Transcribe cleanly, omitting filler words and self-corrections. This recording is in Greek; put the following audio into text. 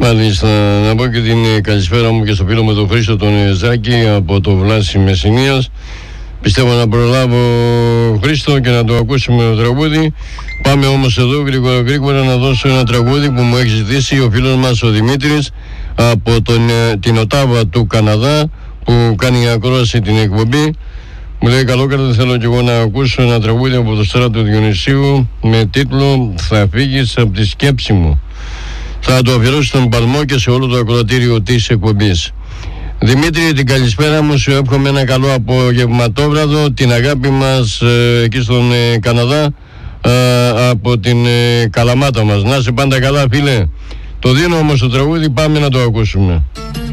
Μάλιστα, να πω και την καλησπέρα μου και στο φίλο μου τον Χρήστο τον Ζάκη από το Βλάση Μεσσηνίας. Πιστεύω να προλάβω Χρήστο και να το ακούσουμε το τραγούδι. Πάμε όμως εδώ γρήγορα να δώσω ένα τραγούδι που μου έχει ζητήσει ο φίλος μας ο Δημήτρης από την Οτάβα του Καναδά, που κάνει ακρόαση την εκπομπή. Μου λέει καλόκαρτα, θέλω και εγώ να ακούσω ένα τραγούδι από το Στράτο Διονυσίου με τίτλο «Θα φύγεις από τη σκέψη μου». Θα το αφιερώσω στον Παλμό και σε όλο το ακροατήριο της εκπομπής. Δημήτρη, την καλησπέρα μου, σου εύχομαι ένα καλό απογευματόβραδο, την αγάπη μας εκεί στον Καναδά, από την Καλαμάτα μας. Να είσαι πάντα καλά, φίλε. Το δίνω όμως το τραγούδι, πάμε να το ακούσουμε.